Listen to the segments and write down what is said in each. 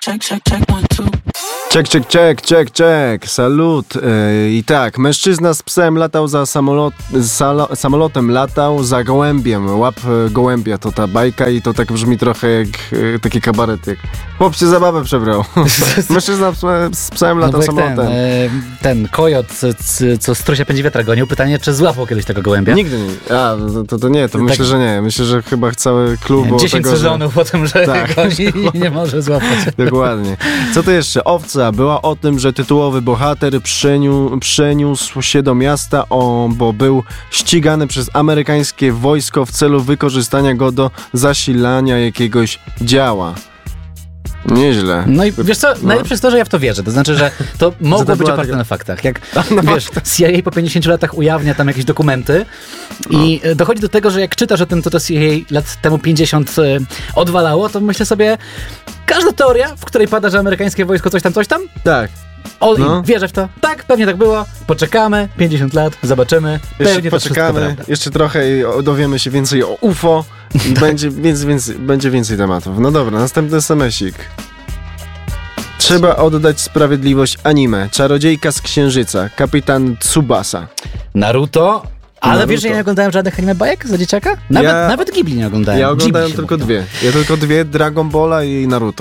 Check. Salut. I tak, mężczyzna z psem latał za samolotem, latał za gołębiem. Łap gołębia, to ta bajka i to tak brzmi trochę jak taki kabaret. Jak chłop się zabawę przebrał. Mężczyzna z psem latał samolotem. Ten kojot, co strusia pędzi wiatra gonił. Pytanie, czy złapał kiedyś tego gołębia? Nigdy nie. To nie, to myślę, że nie. Myślę, że chyba cały klub... 10 sezonów po tym, że tak. goni i nie może złapać. Dokładnie. Co to jeszcze? Owca była o tym, że tytułowy bohater przeniósł się do miasta, bo był ścigany przez amerykańskie wojsko w celu wykorzystania go do zasilania jakiegoś działa. Nieźle. No i wiesz co, najlepsze jest to, że ja w to wierzę. To znaczy, że to mogło być oparte na faktach. Jak wiesz, CIA po 50 latach ujawnia tam jakieś dokumenty i dochodzi do tego, że jak czytasz o tym, co to CIA lat temu 50 odwalało, to myślę sobie, każda teoria, w której pada, że amerykańskie wojsko coś tam, tak. Wierzę w to. Tak, pewnie tak było. Poczekamy, 50 lat, zobaczymy. Pewnie poczekamy, jeszcze trochę i dowiemy się więcej o UFO i będzie więcej tematów. No dobra, następny SMS-ik. Trzeba oddać sprawiedliwość anime. Czarodziejka z Księżyca. Kapitan Tsubasa. Naruto. Ale wiesz, że ja nie oglądałem żadnych anime bajek za dzieciaka? Nawet Ghibli nie oglądałem. Ja oglądałem tylko dwie. Dragon Balla i Naruto.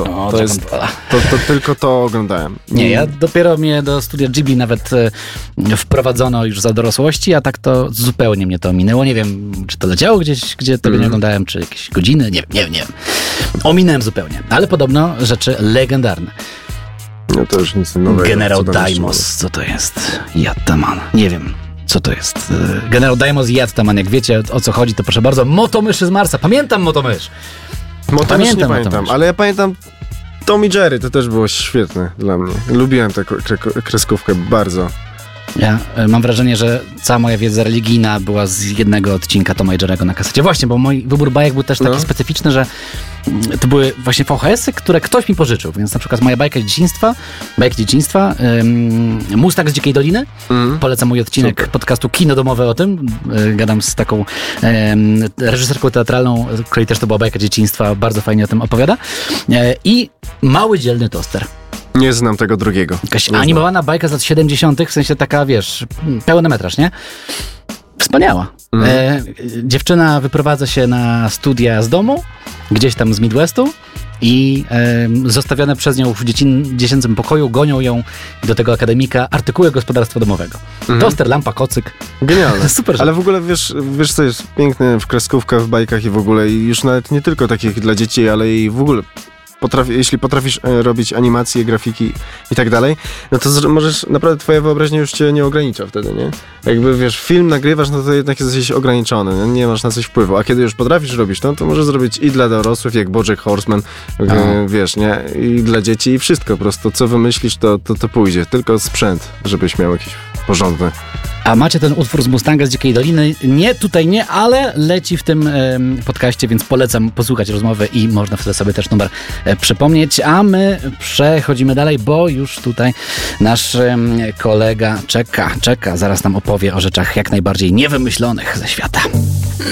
To tylko to oglądałem. Nie, ja dopiero mnie do studia Ghibli nawet wprowadzono już za dorosłości, a tak to zupełnie mnie to minęło. Nie wiem, czy to leciało gdzieś, gdzie tego nie oglądałem, czy jakieś godziny, nie wiem. Ominąłem zupełnie. Ale podobno rzeczy legendarne. No to już nic nowego. Generał Daimos, co to jest? Yattaman. Nie wiem. Co to jest? Generał Daimos i Yattaman. Jak wiecie, o co chodzi, to proszę bardzo. Motomyszy z Marsa. Pamiętam Motomysz. Motomysz nie pamiętam, ale ja pamiętam Tom i Jerry. To też było świetne dla mnie. Lubiłem tę kreskówkę bardzo. Ja mam wrażenie, że cała moja wiedza religijna była z jednego odcinka Toma i Jerry'ego na kasecie. Właśnie, bo mój wybór bajek był też taki specyficzny, że to były właśnie VHS-y, które ktoś mi pożyczył. Więc na przykład moja bajki dzieciństwa, Mustang z Dzikiej Doliny. Polecam mój odcinek podcastu Kino Domowe o tym. Gadam z taką reżyserką teatralną, której też to była bajka dzieciństwa. Bardzo fajnie o tym opowiada. I Mały Dzielny Toster. Nie znam tego drugiego. Jakaś animowana bajka z lat 70., w sensie taka, wiesz, pełnometraż, nie? Wspaniała. Dziewczyna wyprowadza się na studia z domu, gdzieś tam z Midwestu i zostawione przez nią w dziecięcym pokoju gonią ją do tego akademika artykuły gospodarstwa domowego. Toster, lampa, kocyk. Genialne. Super. Ale w ogóle wiesz co jest piękne w kreskówkach, w bajkach i w ogóle i już nawet nie tylko takich dla dzieci, ale i w ogóle jeśli potrafisz robić animacje, grafiki i tak dalej, no to możesz, naprawdę twoja wyobraźnia już cię nie ogranicza wtedy, nie? Jakby, wiesz, film nagrywasz, no to jednak jesteś ograniczony, nie masz na coś wpływu, a kiedy już potrafisz robić to możesz zrobić i dla dorosłych, jak BoJack Horseman, wiesz, nie? I dla dzieci i wszystko, po prostu co wymyślisz, to pójdzie, tylko sprzęt, żebyś miał jakiś porządny. A macie ten utwór z Mustanga z Dzikiej Doliny? Nie, ale leci w tym podcaście, więc polecam posłuchać rozmowy i można wtedy sobie też numer przypomnieć. A my przechodzimy dalej, bo już tutaj nasz kolega czeka. Zaraz nam opowie o rzeczach jak najbardziej niewymyślonych ze świata.